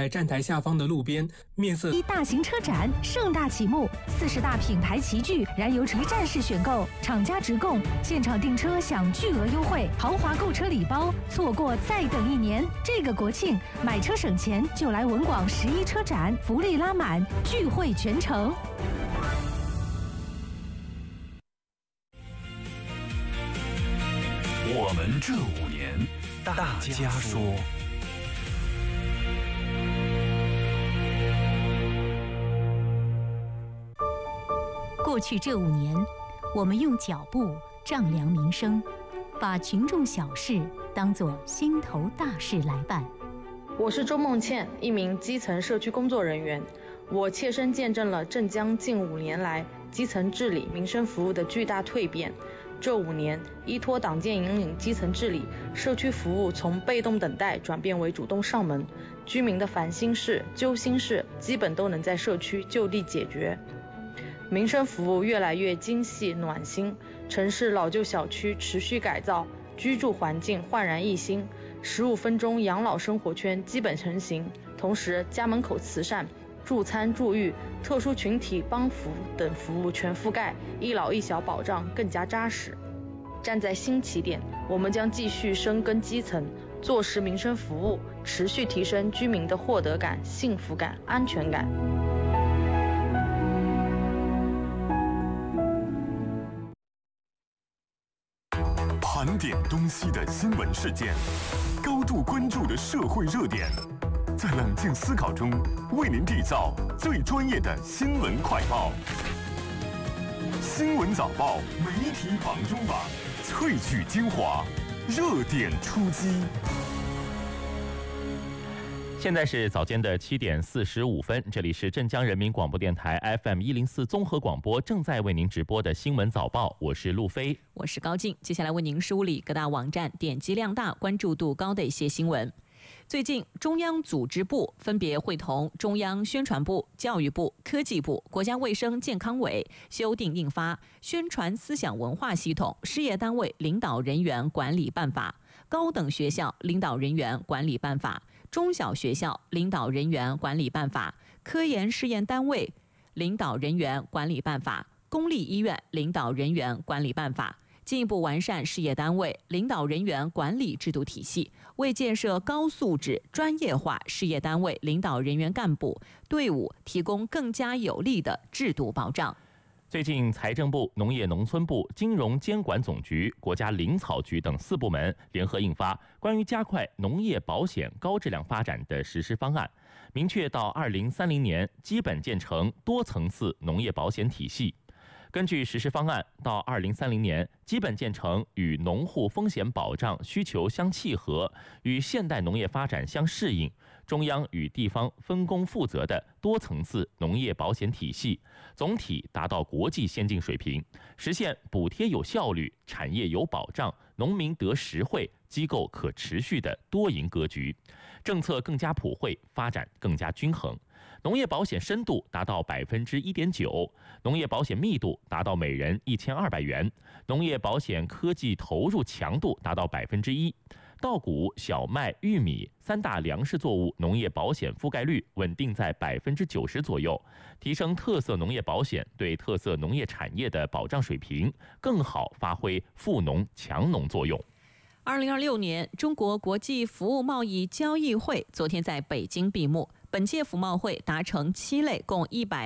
在站台下方的路边，面色一大型车展盛大启幕，40大品牌齐聚，燃油一站式选购，厂家直供，现场订车享巨额优惠，豪华购车礼包，错过再等1年。这个国庆买车省钱，就来文广11车展，福利拉满，聚会全城。 我们这5年，大家说。 过去这5年，我们用脚步丈量民生，把群众小事当作心头大事来办。 我是周梦倩，一名基层社区工作人员，我切身见证了镇江近5年来基层治理、民生服务的巨大蜕变。这5年，依托党建引领基层治理，社区服务从被动等待转变为主动上门，居民的烦心事、揪心事基本都能在社区就地解决。民生服务越来越精细暖心，城市老旧小区持续改造，居住环境焕然一新，15分钟养老生活圈基本成型。同时，家门口慈善、助餐助育、特殊群体帮扶等服务全覆盖，一老一小保障更加扎实。站在新起点，我们将继续深耕基层，做实民生服务，持续提升居民的获得感、幸福感、安全感。 盘点东西的新闻事件，高度关注的社会热点，在冷静思考中为您缔造最专业的新闻快报。新闻早报媒体榜中榜，萃取精华，热点出击。 现在是早间的7点45分，这里是镇江人民广播电台 FM104 综合广播正在为您直播的新闻早报，我是陆飞， 我是高静。接下来为您梳理各大网站点击量大、关注度高的一些新闻。最近，中央组织部分别会同中央宣传部、教育部、科技部、国家卫生健康委修订印发《宣传思想文化系统事业单位领导人员管理办法》、《高等学校领导人员管理办法》、《中小学校领导人员管理办法》、《科研试验单位领导人员管理办法》、《公立医院领导人员管理办法》。进一步完善事业单位领导人员管理制度体系，为建设高素质专业化事业单位领导人员干部队伍提供更加有力的制度保障。 最近，财政部、农业农村部、金融监管总局、国家林草局等4部门联合印发关于加快农业保险高质量发展的实施方案，明确到2030年基本建成多层次农业保险体系。根据实施方案，到2030年基本建成与农户风险保障需求相契合、与现代农业发展相适应、中央与地方分工负责的多层次农业保险体系，总体达到国际先进水平，实现补贴有效率、产业有保障、农民得实惠、机构可持续的多赢格局，政策更加普惠，发展更加均衡。农业保险深度达到1.9%，农业保险密度达到每人1200元，农业保险科技投入强度达到1%，稻谷、小麦、玉米3大粮食作物农业保险覆盖率稳定在90%左右，提升特色农业保险对特色农业产业的保障水平，更好发挥富农强农作用。 2026年中国国际服务贸易交易会昨天在北京闭幕。本届服贸会达成7类共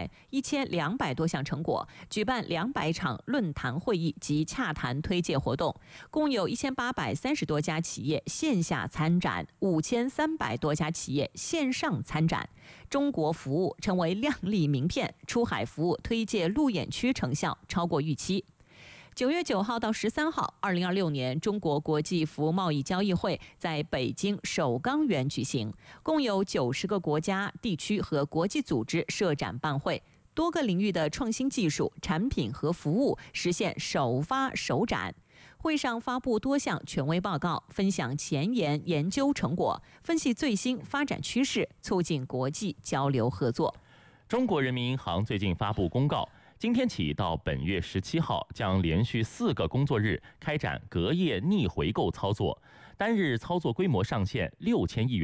1200多项成果，举办200场论坛会议及洽谈推介活动，共有1830多家企业线下参展，5300多家企业线上参展。中国服务成为亮丽名片，出海服务推介路演区成效超过预期。9月9号到13号，2026年中国国际服务贸易交易会在北京首钢园举行，共有90个国家、地区和国际组织设展办会，多个领域的创新技术、产品和服务实现首发首展。会上发布多项权威报告，分享前沿研究成果，分析最新发展趋势，促进国际交流合作。 中国人民银行最近发布公告，今天起到本月17号，将连续4个工作日开展隔夜逆回购操作，单日操作规模上限6000亿元。